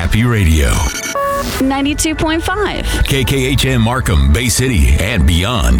Happy Radio. 92.5. KKHM Markham, Bay City, and beyond.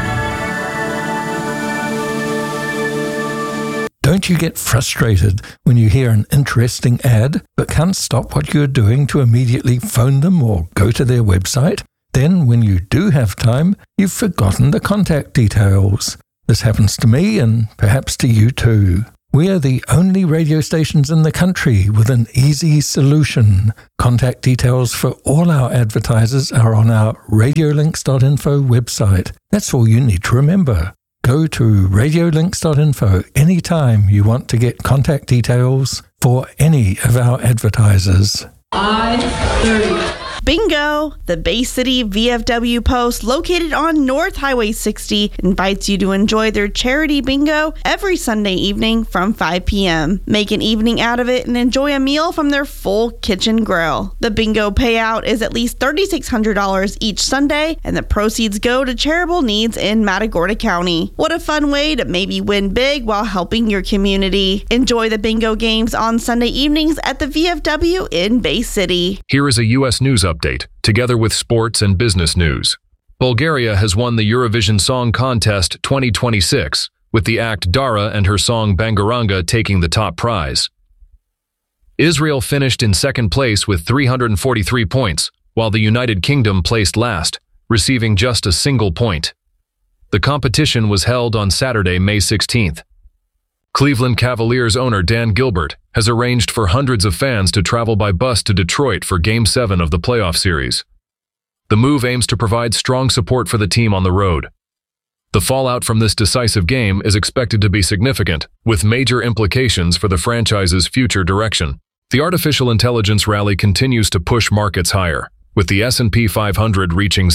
Don't you get frustrated when you hear an interesting ad but can't stop what you're doing to immediately phone them or go to their website? Then, when you do have time, you've forgotten the contact details. This happens to me and perhaps to you too. We are the only radio stations in the country with an easy solution. Contact details for all our advertisers are on our radiolinks.info website. That's all you need to remember. Go to radiolinks.info anytime you want to get contact details for any of our advertisers. I-30. Bingo! The Bay City VFW Post, located on North Highway 60, invites you to enjoy their charity bingo every Sunday evening from 5 p.m. Make an evening out of it and enjoy a meal from their full kitchen grill. The bingo payout is at least $3,600 each Sunday, and the proceeds go to charitable needs in Matagorda County. What a fun way to maybe win big while helping your community. Enjoy the bingo games on Sunday evenings at the VFW in Bay City. Here is a U.S. news update, together with sports and business news. Bulgaria has won the Eurovision Song Contest 2026, with the act Dara and her song Bangaranga taking the top prize. Israel finished in second place with 343 points, while the United Kingdom placed last, receiving just a single point. The competition was held on Saturday, May 16th. Cleveland Cavaliers owner Dan Gilbert has arranged for hundreds of fans to travel by bus to Detroit for Game 7 of the playoff series. The move aims to provide strong support for the team on the road. The fallout from this decisive game is expected to be significant, with major implications for the franchise's future direction. The artificial intelligence rally continues to push markets higher, with the S&P 500 reaching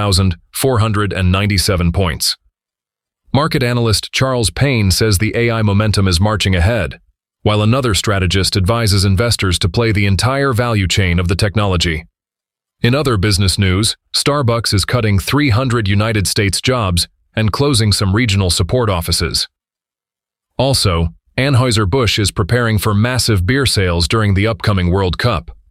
7,497 points. Market analyst Charles Payne says the AI momentum is marching ahead, while another strategist advises investors to play the entire value chain of the technology. In other business news, Starbucks is cutting 300 United States jobs and closing some regional support offices. Also, Anheuser-Busch is preparing for massive beer sales during the upcoming World Cup.